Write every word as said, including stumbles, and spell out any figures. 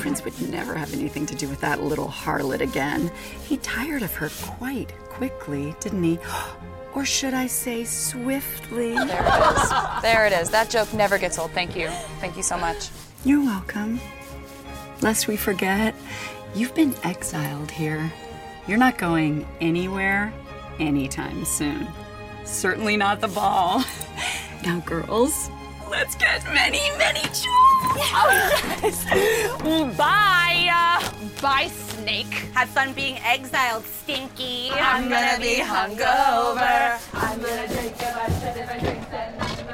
Prince would never have anything to do with that little harlot again. He tired of her quite quickly, didn't he? Or should I say swiftly? There it is. There it is. That joke never gets old. Thank you. Thank you so much. You're welcome. Lest we forget, you've been exiled here. You're not going anywhere anytime soon. Certainly not the ball. Now, girls, let's get many, many children. Oh, yes. Bye. Uh, bye, Snake. Have fun being exiled, Stinky. I'm gonna be hungover. I'm gonna drink a bunch of different drinks.